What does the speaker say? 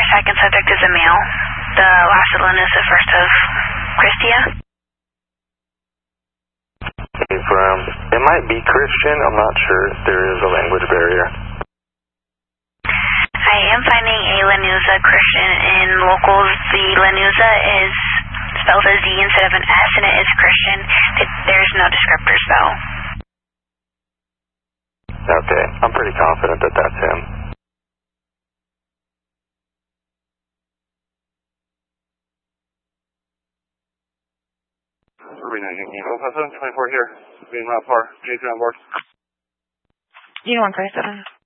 second subject is a male. The last one is the first of Christia. It might be Christian, I'm not sure. There is a language barrier. I am finding a Lanuza Christian in locals. The Lanuza is spelled as Z instead of an S, and it is Christian. There's no descriptors, though. Okay, I'm pretty confident that that's him. Arena Yankee, 24 here, being Rob Parr, Jason on board. You want Chris 7?